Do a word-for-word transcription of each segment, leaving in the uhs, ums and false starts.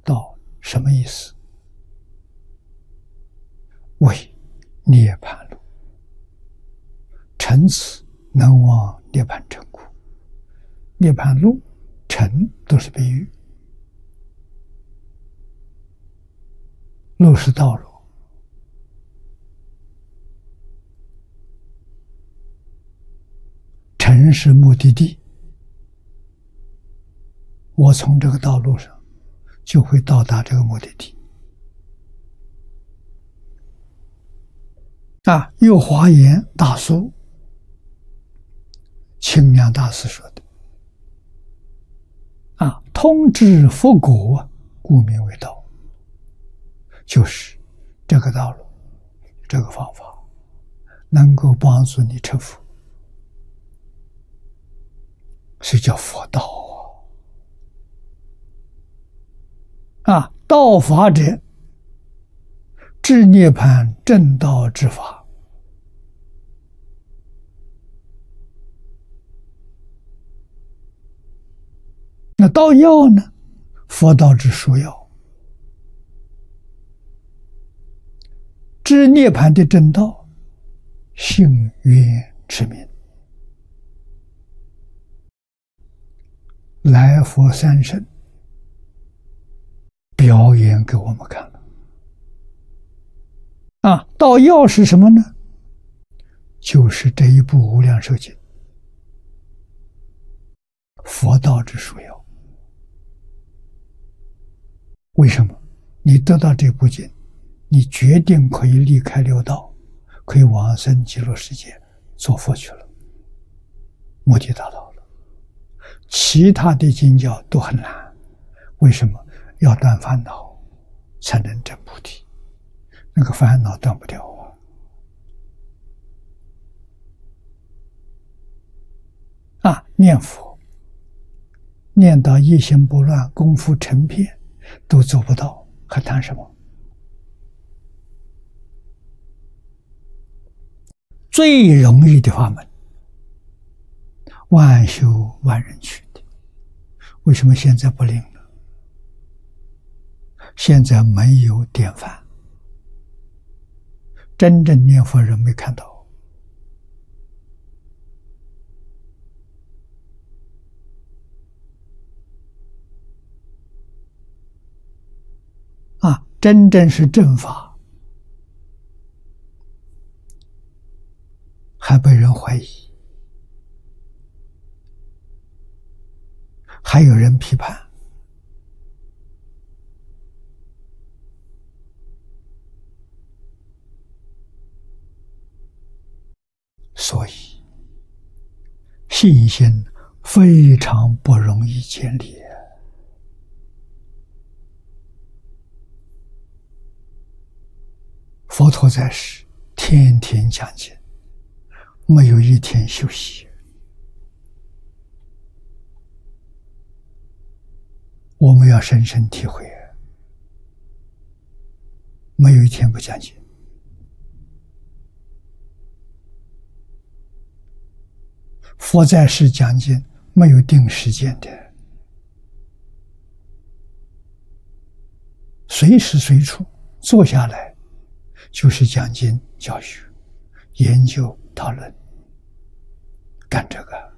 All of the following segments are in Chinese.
道什么意思？为涅槃路，乘此能往涅槃成故。涅槃路、乘都是比喻，路是道路，乘是目的地。我从这个道路上就会到达这个目的地。啊，有华严大疏清凉大师说的啊，通知佛果，故名为道，就是这个道路，这个方法能够帮助你成佛，所以叫佛道啊！啊，道法者，至涅槃正道之法。那道要呢？佛道之殊要，知涅槃的正道，幸愿持名，来佛三圣表演给我们看了。啊，道要是什么呢？就是这一部《无量寿经》，佛道之殊要。为什么？你得到这部经，你决定可以离开六道，可以往生极乐世界做佛去了，目的达到了。其他的经教都很难，为什么？要断烦恼才能证菩提，那个烦恼断不掉啊！啊，念佛念到一心不乱，功夫成片都做不到，还谈什么？最容易的法门，万修万人去的，为什么现在不灵呢？现在没有典范，真正念佛人没看到。啊，真正是正法，还被人怀疑，还有人批判。所以信心非常不容易建立。佛陀在世，天天讲经，没有一天休息。我们要深深体会，没有一天不讲经。佛在世讲经，没有定时间的，随时随处坐下来就是讲经教学、研究讨论，干这个。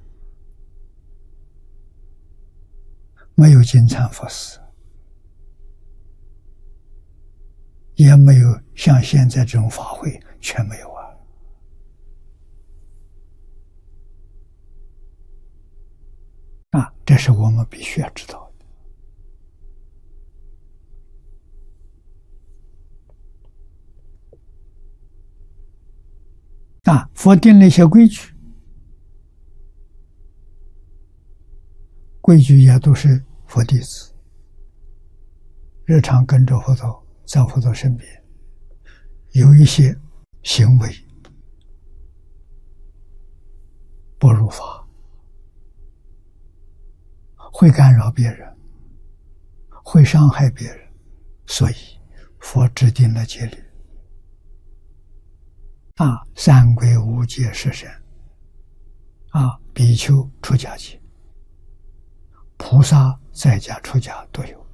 没有金蝉佛寺，也没有像现在这种法会，全没有啊。啊，这是我们必须要知道的。啊，佛定了一些规矩，规矩也都是佛弟子日常跟着佛陀，在佛陀身边，有一些行为不如法，会干扰别人，会伤害别人，所以佛制定了戒律。啊，三规五戒十善，啊，比丘出家戒，菩萨在家出家都有。